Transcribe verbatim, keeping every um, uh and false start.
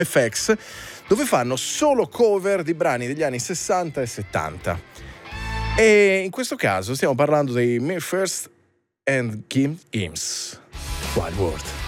F X, dove fanno solo cover di brani degli anni sessanta e settanta. E in questo caso stiamo parlando dei Me First and Kim Ims. Wild World.